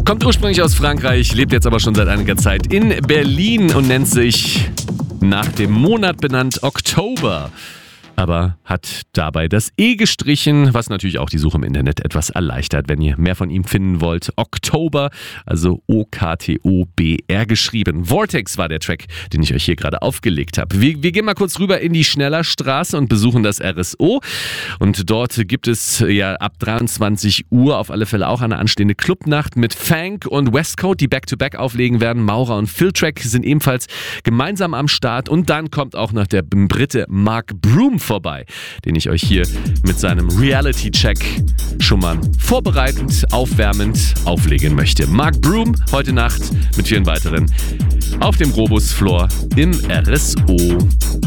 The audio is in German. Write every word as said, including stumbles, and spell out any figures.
Kommt ursprünglich aus Frankreich, lebt jetzt aber schon seit einiger Zeit in Berlin und nennt sich nach dem Monat benannt Oktober. Aber hat dabei das E gestrichen, was natürlich auch die Suche im Internet etwas erleichtert, wenn ihr mehr von ihm finden wollt. Oktober, also O K T O B R geschrieben. Vortex war der Track, den ich euch hier gerade aufgelegt habe. Wir, wir gehen mal kurz rüber in die Schnellerstraße und besuchen das R S O. Und dort gibt es ja ab dreiundzwanzig Uhr auf alle Fälle auch eine anstehende Clubnacht mit Funk und Westcoast, die Back-to-Back auflegen werden. Maurer und Philtrack sind ebenfalls gemeinsam am Start. Und dann kommt auch noch der Brite Mark Broom vorbei, den ich euch hier mit seinem Reality-Check schon mal vorbereitend, aufwärmend auflegen möchte. Mark Broom heute Nacht mit vielen weiteren auf dem Robus Floor im R S O.